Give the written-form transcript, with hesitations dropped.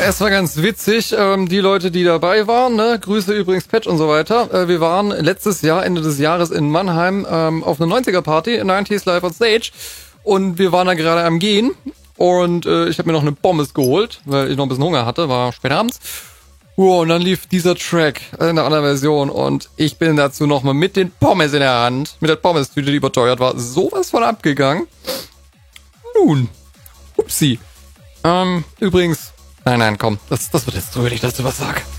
es war ganz witzig. Die Leute, die dabei waren, ne, Grüße übrigens, Patch und so weiter. Wir waren letztes Jahr, Ende des Jahres in Mannheim auf einer 90er-Party, 90s Live on Stage. Und wir waren da gerade am Gehen. Und ich habe mir noch eine Pommes geholt, weil ich noch ein bisschen Hunger hatte, war spät abends. Und dann lief dieser Track in einer anderen Version und ich bin dazu nochmal mit den Pommes in der Hand, mit der Pommes-Tüte, die überteuert war, sowas von abgegangen. Nun, upsi. Übrigens, nein, komm, das wird jetzt so, wenn ich dazu was sag.